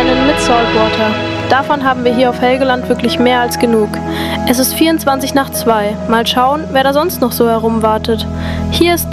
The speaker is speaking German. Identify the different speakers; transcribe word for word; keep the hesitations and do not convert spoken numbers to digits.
Speaker 1: Rennen mit Saltwater. Davon haben wir hier auf Helgeland wirklich mehr als genug. Es ist vierundzwanzig nach zwei. Mal schauen, wer da sonst noch so herumwartet. Hier ist